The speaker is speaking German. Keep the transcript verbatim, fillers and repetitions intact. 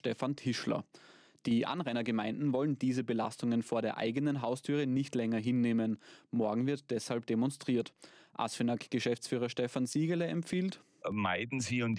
Stefan Tischler. Die Anrainergemeinden wollen diese Belastungen vor der eigenen Haustüre nicht länger hinnehmen. Morgen wird deshalb demonstriert. ASFINAG-Geschäftsführer Stefan Siegele empfiehlt: Meiden Sie und